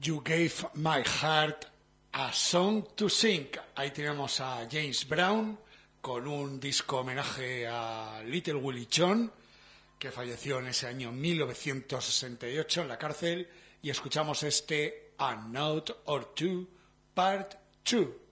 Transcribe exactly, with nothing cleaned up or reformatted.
You Gave My Heart a Song to Sing. Ahí tenemos a James Brown con un disco homenaje a Little Willie John, que falleció en ese año mil novecientos sesenta y ocho en la cárcel, y escuchamos este A Note or Two Part dos.